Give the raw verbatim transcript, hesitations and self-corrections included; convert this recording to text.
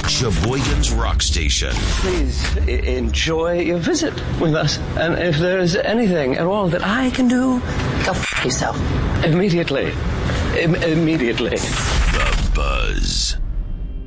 Sheboygan's Rock Station. Please I- enjoy your visit with us. And if there's anything at all that I can do... Go f*** yourself. Immediately. Im- immediately. The Buzz.